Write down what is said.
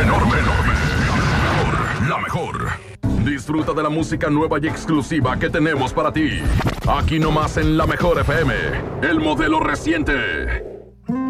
enorme. La mejor. Disfruta de la música nueva y exclusiva que tenemos para ti. Aquí nomás en La Mejor FM. El modelo reciente.